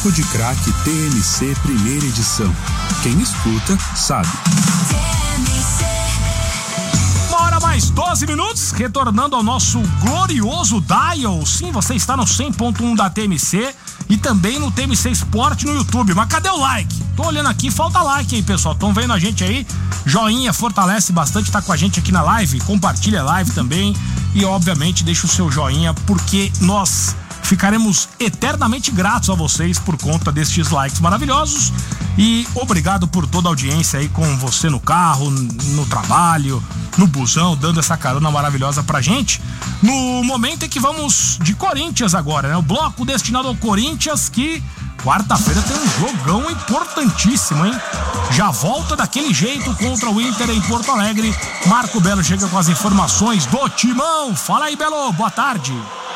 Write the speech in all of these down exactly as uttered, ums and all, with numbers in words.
Papo de Craque T M C primeira edição. Quem escuta, sabe. Uma hora mais doze minutos, retornando ao nosso glorioso Dial. Sim, você está no cem ponto um da T M C e também no T M C Sport no YouTube. Mas cadê o like? Tô olhando aqui, falta like aí, pessoal. Estão vendo a gente aí? Joinha, fortalece bastante, tá com a gente aqui na live. Compartilha a live também. E, obviamente, deixa o seu joinha, porque nós ficaremos eternamente gratos a vocês por conta destes likes maravilhosos. E obrigado por toda a audiência aí com você no carro, no trabalho, no busão, dando essa carona maravilhosa pra gente. No momento em que vamos de Corinthians agora, né? O bloco destinado ao Corinthians, que quarta-feira tem um jogão importantíssimo, hein? Já volta daquele jeito contra o Inter em Porto Alegre. Marco Belo chega com as informações do Timão. Fala aí, Belo, boa tarde.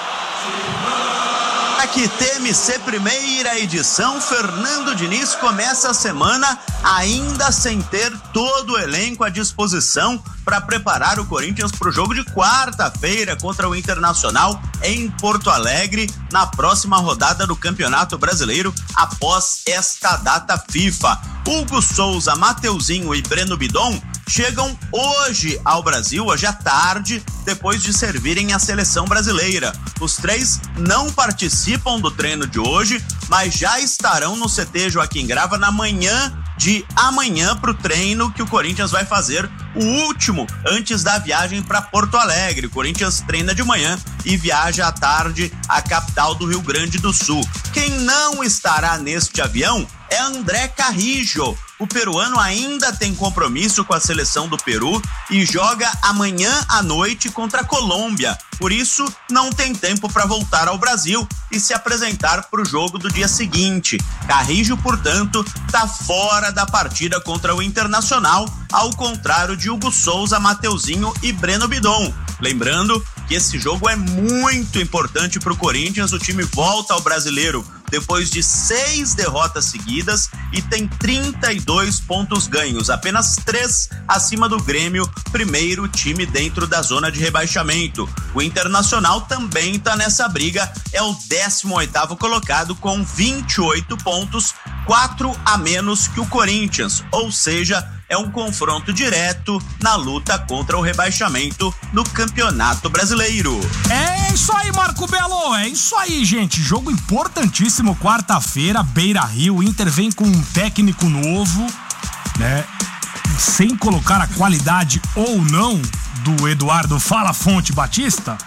Aqui T M C primeira edição, Fernando Diniz começa a semana ainda sem ter todo o elenco à disposição para preparar o Corinthians para o jogo de quarta-feira contra o Internacional em Porto Alegre, na próxima rodada do Campeonato Brasileiro após esta data FIFA. Hugo Souza, Mateuzinho e Breno Bidon chegam hoje ao Brasil, hoje à tarde, depois de servirem a seleção brasileira. Os três não participam do treino de hoje, mas já estarão no C T Joaquim Grava na manhã de amanhã para o treino que o Corinthians vai fazer, o último antes da viagem para Porto Alegre. O Corinthians treina de manhã e viaja à tarde à capital do Rio Grande do Sul. Quem não estará neste avião é André Carrillo. O peruano ainda tem compromisso com a seleção do Peru e joga amanhã à noite contra a Colômbia. Por isso, não tem tempo para voltar ao Brasil e se apresentar para o jogo do dia seguinte. Carrillo, portanto, está fora da partida contra o Internacional, ao contrário de Hugo Souza, Mateuzinho e Breno Bidon. Lembrando que esse jogo é muito importante para o Corinthians. O time volta ao Brasileiro depois de seis derrotas seguidas e tem trinta e dois pontos ganhos, apenas três acima do Grêmio, primeiro time dentro da zona de rebaixamento. O Internacional também está nessa briga, é o décimo oitavo colocado com vinte e oito pontos, quatro a menos que o Corinthians, ou seja, é um confronto direto na luta contra o rebaixamento no Campeonato Brasileiro. É isso aí, Marco Belo, é isso aí, gente. Jogo importantíssimo, quarta-feira, Beira-Rio. O Inter vem com um técnico novo, né? Sem colocar a qualidade ou não do Eduardo Fala Fonte Batista.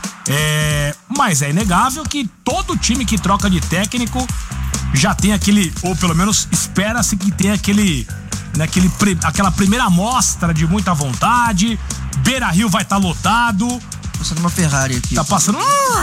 É... Mas é inegável que todo time que troca de técnico já tem aquele, ou pelo menos espera-se que tenha aquele... Naquele, aquela primeira amostra de muita vontade. Beira-Rio vai estar tá lotado. Passando uma Ferrari aqui. Tá passando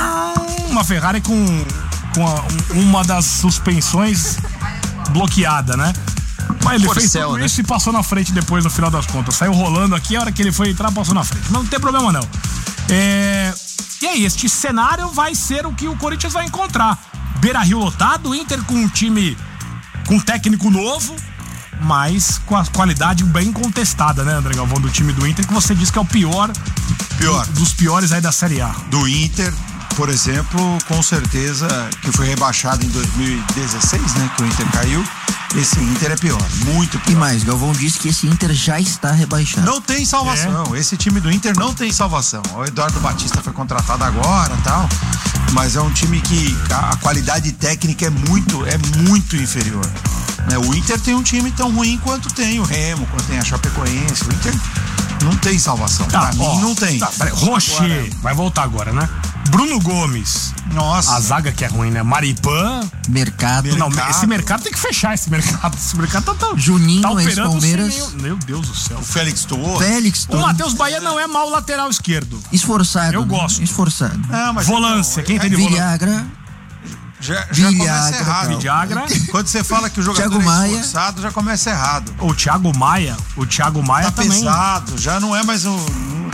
uma Ferrari com, com a, uma das suspensões bloqueada, né? Mas ele Porcel, fez tudo né? isso e passou na frente depois, no final das contas. Saiu rolando aqui, a hora que ele foi entrar, passou na frente. Mas não tem problema não. É... E aí, este cenário vai ser o que o Corinthians vai encontrar. Beira-Rio lotado, Inter com um time com um técnico novo, mas com a qualidade bem contestada, né, André Galvão, do time do Inter, que você disse que é o pior, pior. dos piores aí da Série A. Do Inter, por exemplo, com certeza que foi rebaixado em dois mil e dezesseis, né, que o Inter caiu. Esse Inter é pior, muito pior. E mais, Galvão disse que esse Inter já está rebaixado. Não tem salvação, é. Esse time do Inter não tem salvação. O Eduardo Batista foi contratado agora e tal, mas é um time que a qualidade técnica é muito, é muito inferior. O Inter tem um time tão ruim quanto tem o Remo, quanto tem a Chapecoense. O Inter não tem salvação. Tá, pra ó, mim não tem. Tá, Rocher, vai voltar agora, né? Bruno Gomes. Nossa. A zaga que é ruim, né? Maripã. Mercado. Não, mercado. Esse mercado tem que fechar, esse mercado. Esse mercado tá tão... Juninho, tá ex-Palmeiras. Sem... Meu Deus do céu. O Félix Torres. Félix Torres. O Matheus Bahia não é mau lateral esquerdo. Esforçado. Eu né? gosto. Esforçado. Ah, mas volância. então, Quem é, tem de Villagra. Já, já Villagra, começa errado. Villagra. Quando você fala que o jogador Thiago é Maia. esforçado, já começa errado. O Thiago Maia. O Thiago Maia tá também. pesado, já não é mais um... um...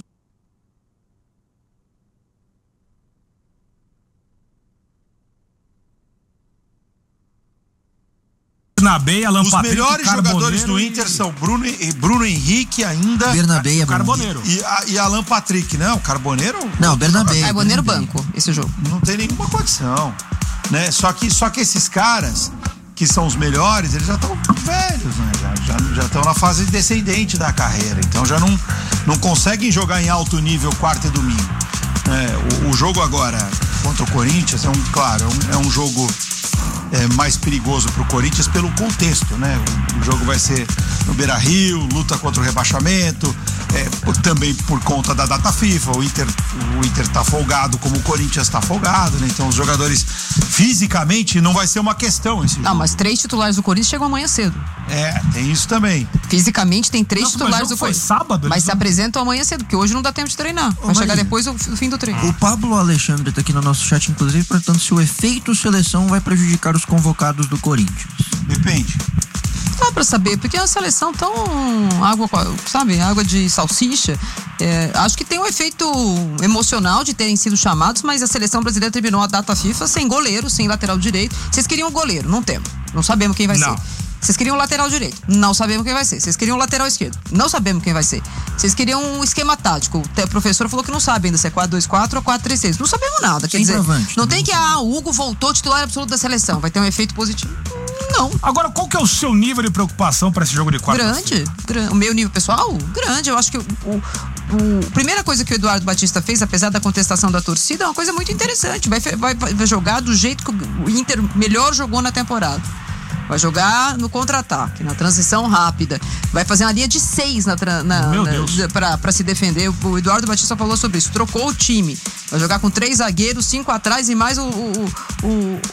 Bernabé, Alan Os Patrick, melhores jogadores do Inter e... são Bruno, Bruno Henrique ainda. Bernabé é Carboneiro. E, a, e Alan Patrick, não? Carboneiro? Não, Bernabé. Carboneiro banco, esse jogo. Não tem nenhuma condição. né? Só que, só que esses caras, que são os melhores, eles já estão velhos, né? Já estão na fase descendente da carreira, então já não, não conseguem jogar em alto nível quarta e domingo. É, o, o jogo agora contra o Corinthians é um, claro, é um, é um jogo é, mais perigoso pro Corinthians pelo contexto, né? O, o jogo vai ser no Beira-Rio, luta contra o rebaixamento, é, por, também por conta da data FIFA, o Inter, o Inter tá folgado como o Corinthians tá folgado, né? Então os jogadores fisicamente não vai ser uma questão esse jogo. Não, mas três titulares do Corinthians chegam amanhã cedo. É, tem isso também. Fisicamente tem três Nossa, titulares mas do foi Corinthians. sábado. Mas se não... apresentam amanhã cedo, porque hoje não dá tempo de treinar. Vai Ô, chegar Maria, depois do, do fim do treino. O Pablo Alexandre tá aqui no nosso chat, inclusive, perguntando se o efeito seleção vai prejudicar os convocados do Corinthians. Depende. Dá pra saber, porque é uma seleção tão água, sabe, água de salsicha. É, acho que tem um efeito emocional de terem sido chamados, mas a seleção brasileira terminou a data FIFA sem goleiro, sem lateral direito. Vocês queriam um goleiro? Não temos. Não sabemos quem vai Não. ser. Vocês queriam um lateral direito? Não sabemos quem vai ser. Vocês queriam um lateral esquerdo? Não sabemos quem vai ser. Vocês queriam um esquema tático? O professor falou que não sabe ainda se é quatro dois quatro ou quatro três três. Não sabemos nada. Quer dizer, não tem que, ah, o Hugo voltou titular absoluto da seleção. Vai ter um efeito positivo? Não. Agora, qual que é o seu nível de preocupação para esse jogo de quarta? Grande, grande. O meu nível pessoal? Grande. Eu acho que o, o, o- a primeira coisa que o Eduardo Batista fez, apesar da contestação da torcida, é uma coisa muito interessante. Vai, fe- vai, vai jogar do jeito que o Inter melhor jogou na temporada. Vai jogar no contra-ataque, na transição rápida. Vai fazer uma linha de seis na, tra- na, Meu na, Deus. pra, pra se defender. O Eduardo Batista falou sobre isso. Trocou o time. Vai jogar com três zagueiros, cinco atrás e mais o, o, o,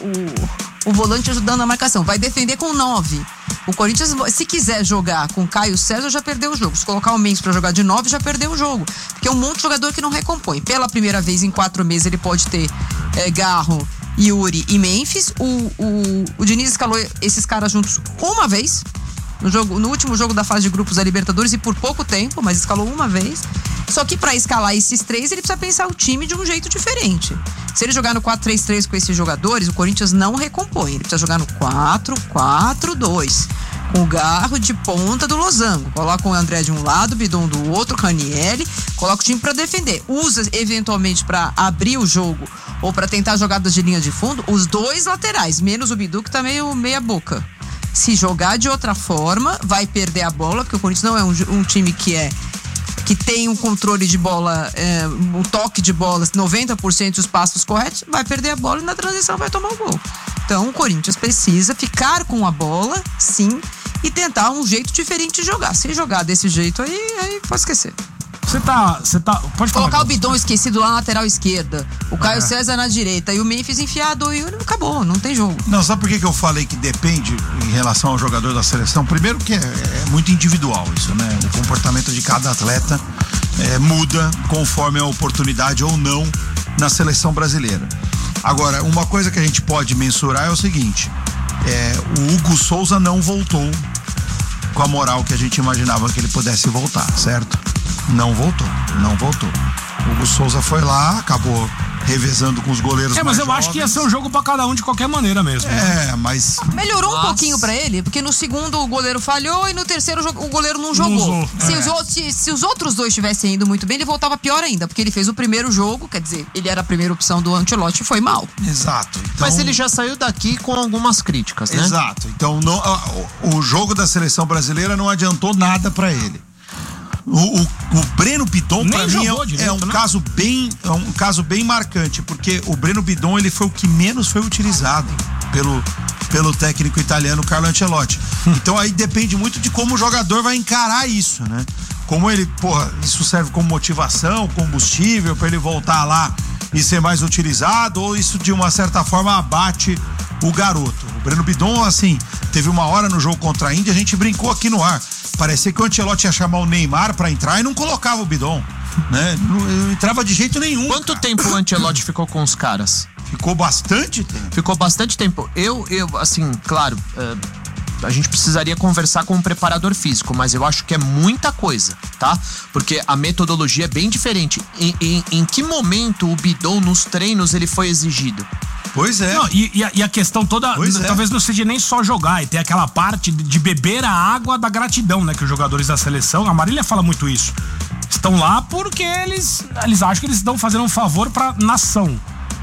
o, o volante ajudando a marcação. Vai defender com nove. O Corinthians, se quiser jogar com Caio César, já perdeu o jogo. Se colocar o Mendes pra jogar de nove, já perdeu o jogo. Porque é um monte de jogador que não recompõe. Pela primeira vez em quatro meses, ele pode ter é, Garro, Yuri e Memphis. O, o, o Diniz escalou esses caras juntos uma vez no, jogo, no último jogo da fase de grupos da Libertadores, e por pouco tempo, mas escalou uma vez. Só que pra escalar esses três, ele precisa pensar o time de um jeito diferente. Se ele jogar no quatro três três com esses jogadores, o Corinthians não recompõe. Ele precisa jogar no quatro quatro dois, com o Garro de ponta do losango. Coloca o André de um lado, o Bidon do outro, o Ranieri. Coloca o time pra defender. Usa eventualmente pra abrir o jogo ou pra tentar jogadas de linha de fundo os dois laterais, menos o Bidu, que tá meio meia boca. Se jogar de outra forma, vai perder a bola, porque o Corinthians não é um, um time que é que tem um controle de bola, é, um toque de bola, noventa por cento dos passos corretos, vai perder a bola e na transição vai tomar o gol. Então o Corinthians precisa ficar com a bola, sim, e tentar um jeito diferente de jogar. Se jogar desse jeito aí, aí pode esquecer. Você tá, você tá, pode falar. Colocar o Bidon esquecido lá na lateral esquerda, o Caio É. César na direita e o Memphis enfiado, e acabou, não tem jogo. Não, sabe por que que eu falei que depende em relação ao jogador da seleção? Primeiro que é, é muito individual isso, né? O comportamento de cada atleta é, muda conforme a oportunidade ou não na seleção brasileira. Agora, uma coisa que a gente pode mensurar é o seguinte, é, o Hugo Souza não voltou com a moral que a gente imaginava que ele pudesse voltar, certo? Não voltou, não voltou. O Hugo Souza foi lá, acabou revezando com os goleiros É, mas mais eu acho que ia jovens. ser um jogo pra cada um de qualquer maneira mesmo. É, mas Melhorou um Mas- pouquinho pra ele, porque no segundo o goleiro falhou e no terceiro o goleiro não jogou. usou, se, é. os outros, se, se os outros dois tivessem ido muito bem, ele voltava pior ainda, porque ele fez o primeiro jogo, quer dizer, ele era a primeira opção do Ancelotti e foi mal. exato. Então, Mas ele já saiu daqui com algumas críticas, né? Exato. Então não, a- o, o jogo da seleção brasileira não adiantou nada pra ele. O, o, o Breno Bidon, Nem pra mim, jogou é, direito, é um né? caso bem, é um caso bem marcante, porque o Breno Bidon ele foi o que menos foi utilizado pelo, pelo técnico italiano Carlo Ancelotti. Então aí depende muito de como o jogador vai encarar isso, né? Como ele, porra, isso serve como motivação, combustível pra ele voltar lá e ser mais utilizado, ou isso de uma certa forma abate o garoto. O Breno Bidon, assim, teve uma hora no jogo contra a Índia, a gente brincou aqui no ar. Parecia que o Ancelotti ia chamar o Neymar pra entrar e não colocava o Bidon, né? Não, não entrava de jeito nenhum. Quanto cara. tempo o Ancelotti ficou com os caras? Ficou bastante tempo. Ficou bastante tempo. Eu, eu assim, claro, eh, a gente precisaria conversar com um preparador físico, mas eu acho que é muita coisa, tá? Porque a metodologia é bem diferente. Em, em, em que momento o Bidon nos treinos ele foi exigido? Pois é. Não, e, e a, e a questão toda, Pois n- é. talvez não seja nem só jogar, e tem aquela parte de, de beber a água da gratidão, né? Que os jogadores da seleção, a Marília fala muito isso, estão lá porque eles, eles acham que eles estão fazendo um favor pra nação.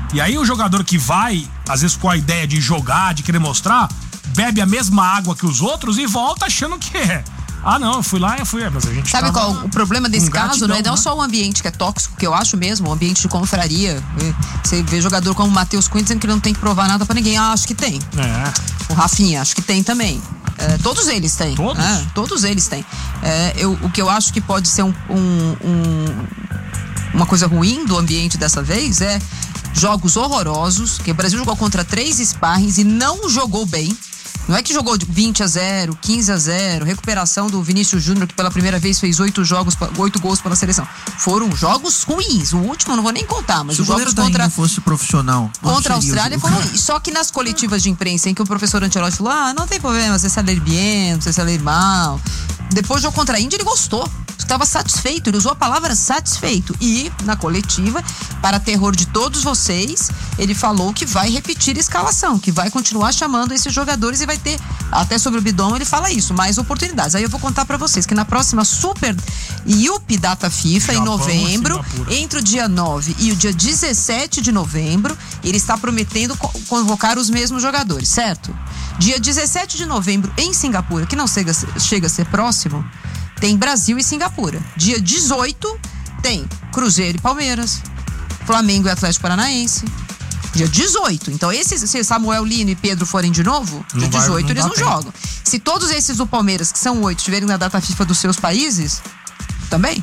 E aí o jogador que vai, às vezes com a ideia de jogar, de querer mostrar, bebe a mesma água que os outros e volta achando que é. Ah, não, eu fui lá e fui. Mas a gente Sabe qual o problema desse caso? gratidão, Não é não né? só o ambiente que é tóxico, que eu acho mesmo, o ambiente de confraria. Você vê jogador como o Matheus Cunha dizendo que não tem que provar nada pra ninguém. Ah, acho que tem. É. O Rafinha, acho que tem também. É, todos eles têm. Todos? É, todos eles têm. É, eu, o que eu acho que pode ser um, um, um, uma coisa ruim do ambiente dessa vez é jogos horrorosos, que o Brasil jogou contra três sparrings e não jogou bem. Não é que jogou de vinte a zero, quinze a zero, recuperação do Vinícius Júnior, que pela primeira vez fez oito jogos, oito gols pela seleção. Foram jogos ruins. O último eu não vou nem contar, mas Se os o jogos goleiro contra não fosse profissional, contra a qual seria Austrália o- foram ruins. Só que nas coletivas de imprensa em que o professor Ancelotti falou: ah, não tem problema, você se ler bem, você se ler mal. Depois do jogo contra a Índia, ele gostou. Estava satisfeito, ele usou a palavra satisfeito. E, na coletiva, para terror de todos vocês, ele falou que vai repetir a escalação, que vai continuar chamando esses jogadores e vai ter, até sobre o Bidon ele fala isso, mais oportunidades. Aí eu vou contar para vocês que na próxima Super I U P Data FIFA, em Japão, novembro, Singapura. entre o dia nove e o dia dezessete de novembro, ele está prometendo co- convocar os mesmos jogadores, certo? Dia dezessete de novembro, em Singapura, que não chega, a ser- chega a ser próximo, tem Brasil e Singapura. Dia dezoito tem Cruzeiro e Palmeiras, Flamengo e Atlético Paranaense. Dia dezoito. Então, esses, se Samuel Lino e Pedro forem de novo, Não dia vai- dezoito não eles dá não tempo. jogam. Se todos esses do Palmeiras, que são oito, estiverem na data FIFA dos seus países, também.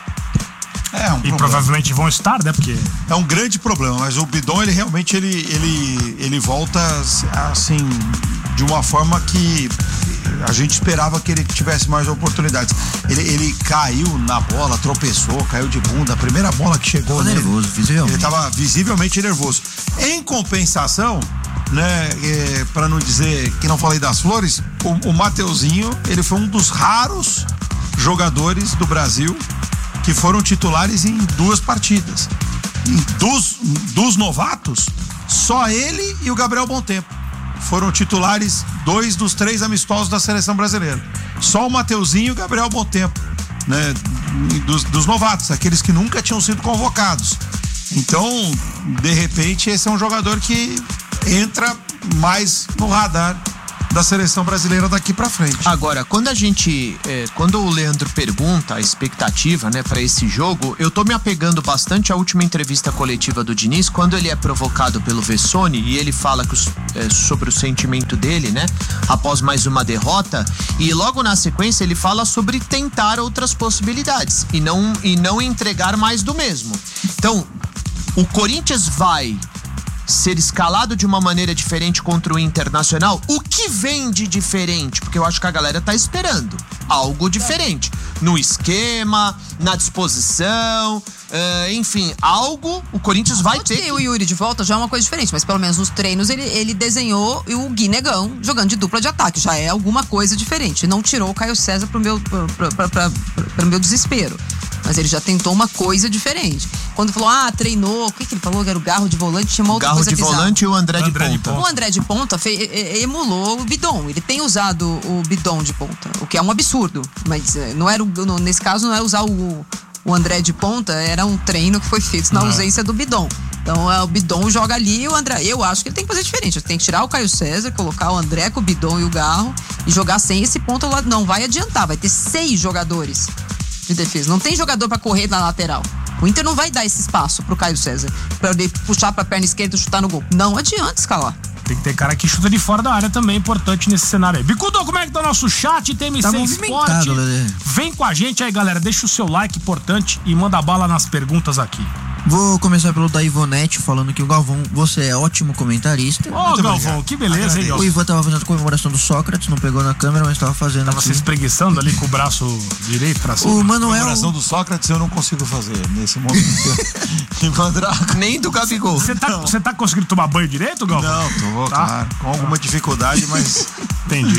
É um E problema. provavelmente vão estar, né? Porque É um grande problema, mas o Bidon, ele realmente ele, ele, ele volta assim, de uma forma que a gente esperava que ele tivesse mais oportunidades. Ele, ele caiu na bola, tropeçou, caiu de bunda. A primeira bola que chegou Ficou nele, nervoso, visivelmente. ele estava visivelmente nervoso. Em compensação, né, é, para não dizer que não falei das flores, o, o Mateuzinho, ele foi um dos raros jogadores do Brasil que foram titulares em duas partidas. Em dos, dos novatos, só ele e o Gabriel Bontempo foram titulares, dois dos três amistosos da seleção brasileira. Só o Mateuzinho e o Gabriel Bontempo, né? Dos, dos novatos, aqueles que nunca tinham sido convocados. Então, de repente, esse é um jogador que entra mais no radar da seleção brasileira daqui pra frente. Agora, quando a gente, é, quando o Leandro pergunta a expectativa, né, para esse jogo, eu tô me apegando bastante à última entrevista coletiva do Diniz, quando ele é provocado pelo Vessone e ele fala que os, é, sobre o sentimento dele, né, após mais uma derrota, e logo na sequência ele fala sobre tentar outras possibilidades e não e não entregar mais do mesmo. Então, o Corinthians vai ser escalado de uma maneira diferente contra o Internacional. O que vem de diferente? Porque eu acho que a galera tá esperando algo diferente. No esquema, na disposição, uh, enfim, algo o Corinthians vai Pode ter. ter que- o Yuri de volta já é uma coisa diferente, mas pelo menos nos treinos ele, ele desenhou o Gui Negão jogando de dupla de ataque. Já é alguma coisa diferente. Não tirou o Caio César pro meu, pro, pra, pra, pra, pro meu desespero. Mas ele já tentou uma coisa diferente. Quando falou, ah, treinou, o que, que ele falou? Era o Garro de volante, tinha uma outra Garro coisa de bizarra. volante e o André, André de de ponta. O André de ponta fe, e- emulou o Bidon. Ele tem usado o Bidon de ponta, o que é um absurdo. Mas eh, não era o, no- nesse caso não é usar o, o André de ponta, era um treino que foi feito na Não. ausência do Bidon. Então é, o Bidon joga ali e o André. Eu acho que ele tem que fazer diferente. Ele tem que tirar o Caio César, colocar o André com o Bidon e o Garro e jogar sem esse ponto lá. Não vai adiantar, vai ter seis jogadores de defesa. Não tem jogador pra correr na lateral. O Inter não vai dar esse espaço pro Caio César pra ele puxar pra perna esquerda e chutar no gol. Não adianta escalar. tem que ter cara que chuta de fora da área também, importante nesse cenário aí. Bicudo, como é que tá o nosso chat? T M C Tá Esporte. movimentado, Lelê. Vem com a gente aí, galera. Deixa o seu like importante e manda bala nas perguntas aqui. Vou começar pelo da Ivonete, falando que o Galvão, você é ótimo comentarista. Ô, Muito Galvão, obrigado. que beleza, hein, Agradeço. O Galvão? Ivan tava fazendo a comemoração do Sócrates, não pegou na câmera, mas tava fazendo Tava aqui. se espreguiçando ali com o braço direito pra cima. O A Manuel... comemoração do Sócrates eu não consigo fazer nesse momento. E Mandraca. Nem do Gabigol. Você tá, você tá conseguindo tomar banho direito, Galvão? Não, tô, Tá. claro. Com alguma dificuldade, mas. Entendi.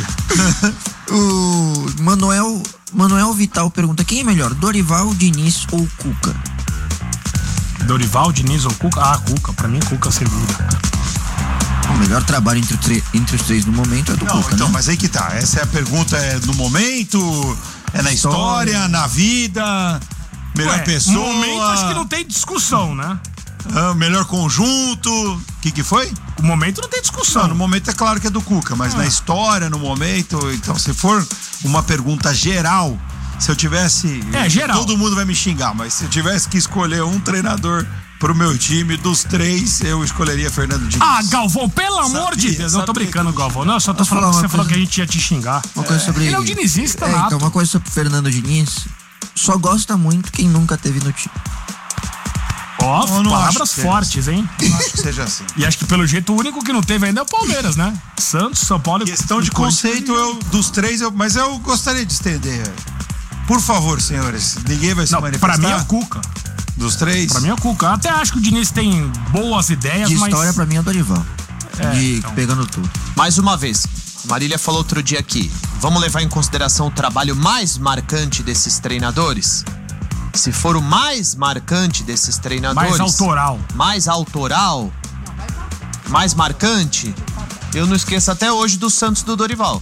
O Manuel, Manuel Vital pergunta, quem é melhor, Dorival, Diniz ou Cuca? Dorival, Diniz ou Cuca? Ah, Cuca. Pra mim, Cuca sem dúvida. O melhor trabalho entre, tre- entre os três no momento é do Não, Cuca, então, né? mas aí que tá. Essa é a pergunta: é no momento, é na história, História. na vida, melhor Ué, pessoa. No momento, acho que não tem discussão, né? Ah, melhor conjunto. O que que foi? O momento não tem discussão. Não, no momento é claro que é do Cuca, mas Ah. na história, no momento, então se for uma pergunta geral, se eu tivesse... É, geral. Todo mundo vai me xingar, mas se eu tivesse que escolher um treinador pro meu time, dos três, eu escolheria Fernando Diniz. Ah, Galvão, pelo amor de Sabia, Deus. Não tô sabia brincando, que- Galvão. Não, eu só tô Posso falando falar que uma você falou coisa? que a gente ia te xingar. Uma coisa sobre... Ele é um dinizista É, nato. então, uma coisa sobre Fernando Diniz. Só gosta muito quem nunca teve no time. Ó, Eu não palavras acho que seja fortes, hein? Não acho que seja assim. E acho que pelo jeito o único que não teve ainda é o Palmeiras, né? Santos, São Paulo e Questão de e Corinthians. conceito, eu, dos três, eu, mas eu gostaria de estender. Por favor, senhores, ninguém vai se Não, manifestar. pra mim é o Cuca. Dos três? Pra mim é o Cuca. Eu até acho que o Diniz tem boas ideias, De mas... história, pra mim, é o Dorival. É, de então. pegando tudo. Mais uma vez, a Marília falou outro dia aqui. Vamos levar em consideração o trabalho mais marcante desses treinadores? Se for o mais marcante desses treinadores... Mais autoral. Mais autoral, mais marcante, eu não esqueço até hoje do Santos do Dorival.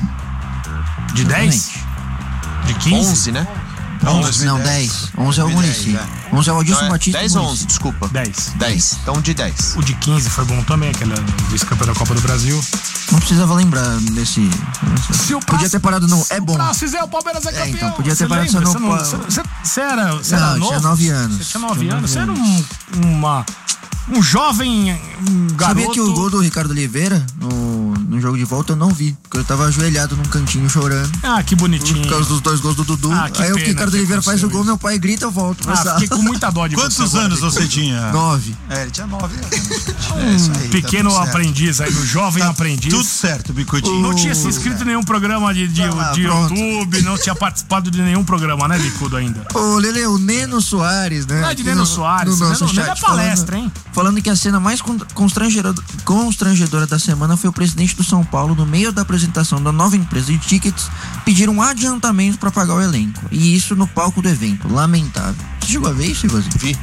De dez? De quinze? onze, né? onze, Não, dez. onze é o Muricy. é. onze é o Adilson Não, é Batista. dez e ou Muricy. onze, desculpa. dez. dez. Então de dez. O de quinze foi bom também, aquele vice-campeão da Copa do Brasil. Não precisava lembrar desse. Se o Podia Praça- ter parado no. se É o bom. Praça fizer, o Palmeiras é campeão. então, podia ter Você parado lembra? só Você no- não- Você você- você era, você Não, era eu novo? tinha nove anos. Você tinha nove Tinha anos. Você nove era um, uma, um jovem um garoto. Sabia que o gol do Ricardo Oliveira, no, no jogo de volta, eu não vi. Porque eu tava ajoelhado num cantinho chorando. Ah, que bonitinho. Por causa dos dois gols do Dudu. Ah, que Aí o pena Ricardo que Oliveira faz o aconteceu gol, isso. meu pai grita, eu volto. pra Ah, sala. fiquei com muita dó de Quantos você agora, anos Ricardo. você tinha? Nove. É, ele tinha nove anos. É isso aí, tá Pequeno tudo certo. aprendiz aí, no jovem Tá aprendiz. Tudo certo, Bicutinho. Não tinha se inscrito em nenhum programa de, de, Ah, de pronto. YouTube, não tinha participado de nenhum programa, né, Bicudo, ainda? Ô, Lele, o Neno Soares, né? Não é de aqui Neno no- Soares, no nosso Neno- Neno chat, é palestra, falando, hein? Falando que a cena mais con- constrangedora, constrangedora da semana foi o presidente do São Paulo, no meio da apresentação da nova empresa de tickets, pedir um adiantamento para pagar o elenco. E isso no palco do evento. Lamentável. Você chegou a ver isso, Ivozinho? Vi.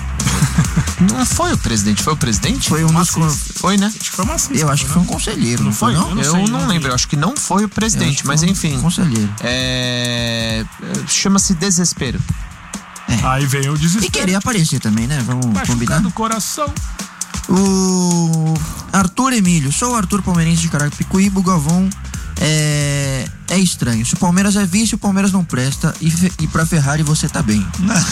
Não foi o presidente, foi o presidente? Foi um dos. con- Foi, né? Acho que foi maciço. Eu acho que foi um conselheiro, não, foi, não? Eu não Eu sei, não, não vi. lembro, eu acho que não foi o Eu acho presidente, que mas foi um enfim. Conselheiro. É... Chama-se desespero. Aí vem o E desespero. querer aparecer também, né? Vamos combinar. Machucando o coração. O Arthur Emílio, sou o Arthur Palmeirense de Carapicuíba, o Galvão é, é estranho. Se o Palmeiras é vice, o Palmeiras não presta. E, fe- e pra Ferrari você tá bem.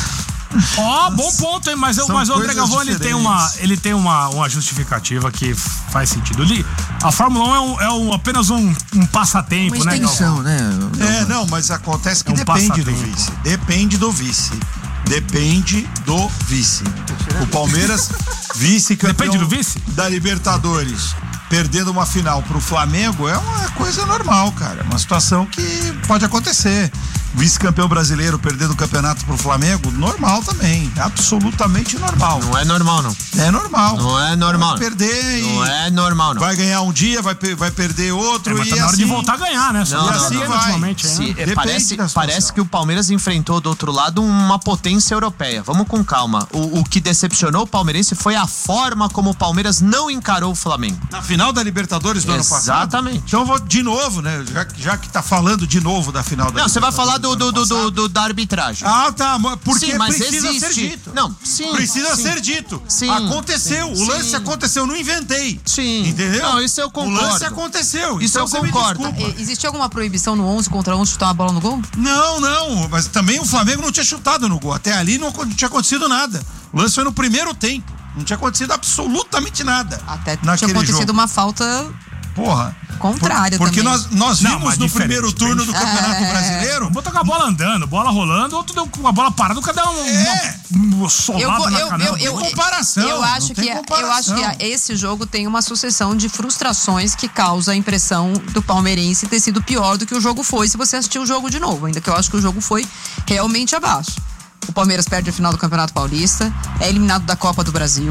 Ó, bom ponto, hein? Mas, eu- São mas o André coisas Galvão, ele tem, diferentes. uma, ele tem uma, uma justificativa que faz sentido. Ele, a Fórmula um é, um, é um- apenas um, um passatempo, Uma né, Galvão? extensão, né? É, não, mas acontece que É um depende do passatempo. vice. Depende do vice. Depende do vice. O Palmeiras, vice-campeão Depende do vice? da Libertadores, perdendo uma final pro Flamengo, é uma coisa normal, cara. Uma situação que pode acontecer. Vice-campeão brasileiro perdendo o campeonato pro Flamengo, normal também. Absolutamente normal. Não é normal, não. É normal. Não é normal. Vai perder e Não é normal, não. vai ganhar um dia, vai, pe- vai perder outro É, mas e tá na hora assim... de voltar a ganhar, né? Só Não, tá não, perdendo não. ultimamente, Se- né? é, Depende parece, da situação. parece que o Palmeiras enfrentou do outro lado uma potência europeia. Vamos com calma. O, o que decepcionou o palmeirense foi a forma como o Palmeiras não encarou o Flamengo. Na final da Libertadores do ano passado. Exatamente. Então eu vou de novo, né? Já, já que tá falando de novo da final da Não, você vai Libertadores falar do, do, ano do, do- passado. do- da arbitragem. Ah, tá. mas Porque Sim, mas precisa existe. ser dito. Não, sim. Precisa sim. ser dito. Sim, Aconteceu. sim, o lance sim. aconteceu. Não inventei. Sim. Entendeu? Não, isso eu O concordo. lance aconteceu. Isso então eu você me concordo. desculpa. E- Existe alguma proibição no onze contra onze chutar uma bola no gol? Não, não. Mas também o Flamengo não tinha chutado no gol. Até ali não, não tinha acontecido nada. O lance foi no primeiro tempo. Não tinha acontecido absolutamente nada. Até tinha naquele acontecido jogo. uma falta Porra. contrária Por- Porque também. nós, nós Não, vimos mas no diferente, primeiro turno do bem Campeonato É. Brasileiro. Botou com a bola andando, bola rolando, outro deu com a bola parada, o cara deu uma, É. uma, uma Eu, solada vou- na eu, canela. eu, eu, Tem comparação, eu não acho tem que eu comparação. acho que a- esse jogo tem uma sucessão de frustrações que causa a impressão do palmeirense ter sido pior do que o jogo foi se você assistir o jogo de novo, ainda que eu acho que o jogo foi realmente abaixo. O Palmeiras perde a final do Campeonato Paulista, é eliminado da Copa do Brasil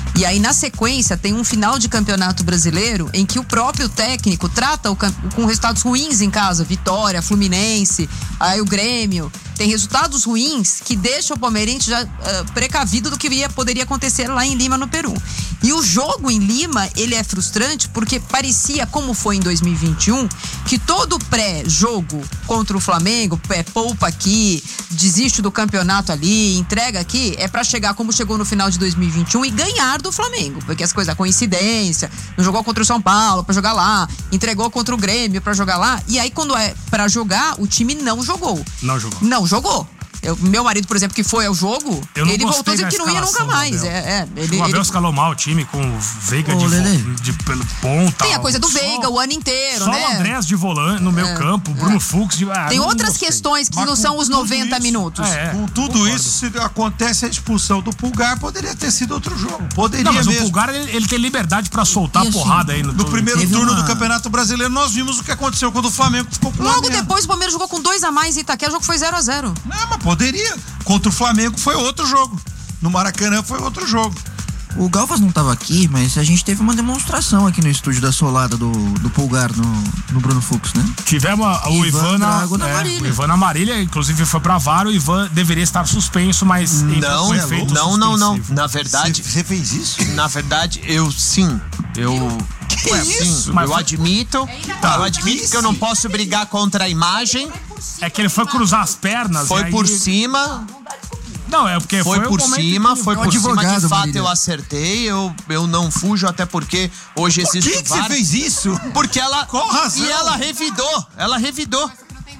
E aí, na sequência, tem um final de campeonato brasileiro em que o próprio técnico trata o camp- com resultados ruins em casa. Vitória, Fluminense, aí o Grêmio. Tem resultados ruins que deixam o palmeirense já uh, precavido do que ia, poderia acontecer lá em Lima, no Peru. E o jogo em Lima, ele é frustrante porque parecia, como foi em dois mil e vinte e um, que todo pré-jogo contra o Flamengo, é, poupa aqui, desiste do campeonato ali, entrega aqui, é pra chegar como chegou no final de dois mil e vinte e um e ganhar do Flamengo. Porque as coisas, coincidência, não jogou contra o São Paulo pra jogar lá, entregou contra o Grêmio pra jogar lá, e aí quando é pra jogar, o time não jogou. Não jogou. Não jogou. Eu, meu marido, por exemplo, que foi ao jogo, Eu não ele gostei voltou dizendo da que não ia nunca escalação do mais. Abel. É, é, ele, O Abel ele- escalou mal o time com o Veiga Ô, de, Lelê. vo- de pelo ponta. Tem a coisa do Só- Veiga o ano inteiro, Só né? o Andrés de volante no meio campo, Bruno Fux de. Ah, Tem não outras gostei. questões que Mas não com são os tudo noventa isso- minutos. É. Com tudo concordo. isso, se acontece a expulsão do Pulgar, poderia ter sido outro jogo. Poderia Não, mas mesmo. o Pulgar, ele, ele tem liberdade pra soltar E assim, porrada aí no, No primeiro Teve turno uma- do Campeonato Brasileiro, nós vimos o que aconteceu quando o Flamengo ficou com Logo a merda. depois o Palmeiras jogou com dois a mais em Itaquera, o jogo foi zero a zero. Não, mas poderia. Contra o Flamengo foi outro jogo. No Maracanã foi outro jogo. O Galvas não tava aqui, mas a gente teve uma demonstração aqui no estúdio da solada do, do Pulgar no, no Bruno Fux, né? Tivemos a- o Ivan Ivan na, Drago na é, Marília. o Ivan na Marília, inclusive foi pra VAR, o Ivan deveria estar suspenso, mas entrou Não, com efeito não, não, não. suspensivo. Na verdade, Você fez isso? na verdade, eu sim. Eu. Que Ué, isso? sim, Mas eu foi- admito. Tá. Eu admito que eu não posso brigar contra a imagem. É que ele foi cruzar as pernas. Foi e aí- por cima. Não, é porque Foi foi, por o momento cima, que- foi É um por cima. advogado, De fato, Marília. eu acertei. Eu, eu não fujo, até porque hoje Por existe que, o que você VAR. fez isso? Porque ela. Qual razão? E ela revidou. Ela revidou.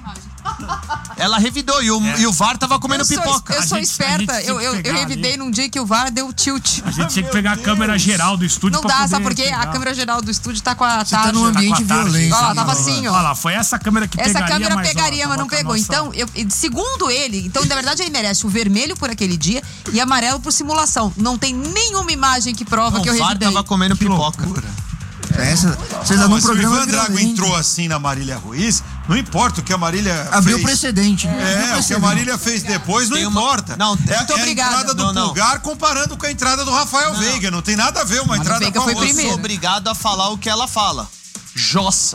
Ela revidou. E o, e o VAR tava comendo Eu sou, pipoca. eu A sou gente- a esperta, gente tinha eu, que eu, eu pegar revidei ali. num dia que o VAR deu tilt. A gente tinha que pegar a câmera geral do estúdio Não pra dá, poder sabe por quê? pegar. A câmera geral do estúdio tá com a Você tá tarja. num ambiente Tá com a tarde. violento. Ó, hein, tava Galvas? assim, ó. Olha lá, foi essa câmera que Essa pegaria, câmera mas, ó, pegaria, mas tava não com a pegou. nossa- Então, eu, segundo ele, então, na verdade, ele merece o vermelho por aquele dia e amarelo por simulação. Não tem nenhuma imagem que prova O que eu VAR revidei. tava comendo pipoca. Essa, vocês Não, dão um mas se o programa Ivan Drago violento. entrou assim na Marília Ruiz, não importa o que a Marília Abriu fez. precedente. né? Abriu É, o que a precedente. Marília fez depois não Tem uma- importa. Não, é, muito é a obrigada. entrada do Não, não. Pulgar comparando com a entrada do Rafael Veiga. Não tem nada a ver uma Mas o entrada Veiga com a foi outra. Eu primeiro. sou obrigado a falar o que ela fala. Jossa.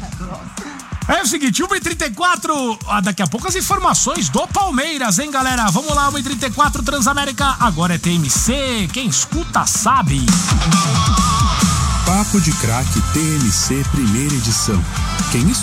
É o seguinte, uma e trinta e quatro, ah, daqui a pouco as informações do Palmeiras, hein, galera? Vamos lá, uma e trinta e quatro, Transamérica, agora é T M C, quem escuta sabe. Papo de Craque T M C Primeira Edição. Quem escuta